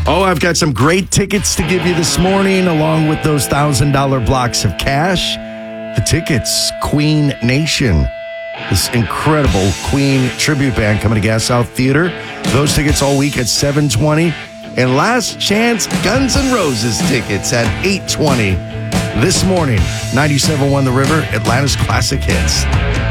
Oh, I've got some great tickets to give you this morning, along with those $1,000 blocks of cash. The tickets, Queen Nation, this incredible Queen tribute band coming to Gas South Theater. Those tickets all week at $720. And last chance Guns N' Roses tickets at $820 this morning. 97.1 The River, Atlanta's Classic Hits.